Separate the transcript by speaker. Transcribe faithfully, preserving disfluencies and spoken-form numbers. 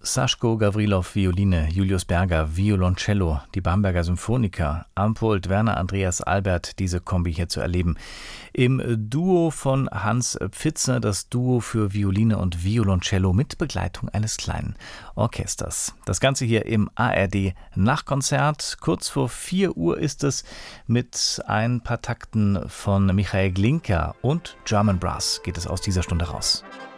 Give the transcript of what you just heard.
Speaker 1: Saschko Gawrilow Violine, Julius Berger Violoncello, die Bamberger Symphoniker, am Pult Werner Andreas Albert, diese Kombi hier zu erleben. Im Duo von Hans Pfitzner, das Duo für Violine und Violoncello mit Begleitung eines kleinen Orchesters. Das Ganze hier im A R D Nachtkonzert. Kurz vor vier Uhr ist es mit ein paar Takten von Michael Glinka und German Brass geht es aus dieser Stunde raus.